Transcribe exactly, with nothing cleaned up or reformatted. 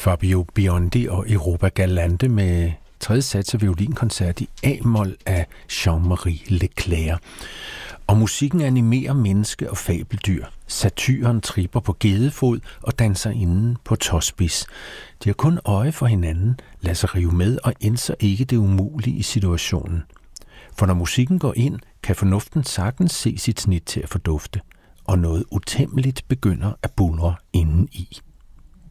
Fabio Biondi og Europa Galante med tredje sats af violinkoncert i A-mol af Jean-Marie Leclerc. Og musikken animerer menneske- og fabeldyr. Satyren tripper på gedefod og danser inden på tåspids. De har kun øje for hinanden, lader sig rive med og indser ikke det umulige i situationen. For når musikken går ind, kan fornuften sagtens se sit snit til at fordufte, og noget utæmmeligt begynder at buldre indeni.